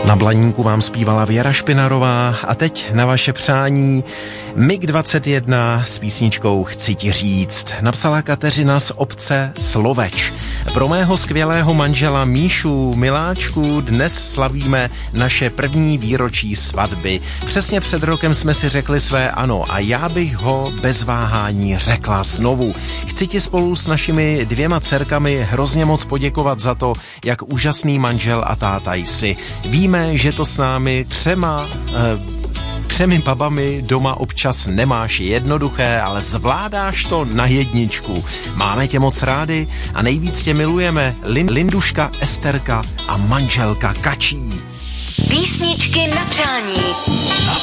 Na Blaníku vám zpívala Věra Špinarová a teď na vaše přání MiG-21 s písničkou Chci ti říct. Napsala Kateřina z obce Sloveč. Pro mého skvělého manžela Míšu Miláčku dnes slavíme naše první výročí svatby. Přesně před rokem jsme si řekli své ano a já bych ho bez váhání řekla znovu. Chci ti spolu s našimi 2 dcerkami hrozně moc poděkovat za to, jak úžasný manžel a táta jsi. Víme, že to s námi 3 babami doma občas nemáš jednoduché, ale zvládáš to na jedničku. Máme tě moc rádi a nejvíc tě milujeme Linduška, Esterka a manželka Kačí. Písničky na přání.